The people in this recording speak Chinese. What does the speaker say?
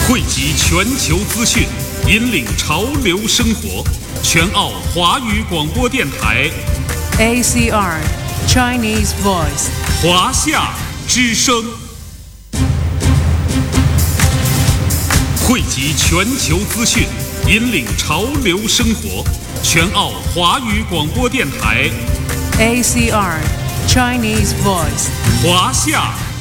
汇集全球资讯，引领潮流生活。全澳华语广播电台 ACR Chinese Voice 华夏之声，汇集全球资讯，引领潮流生活。全澳华语广播电台 ACR Chinese Voice 华夏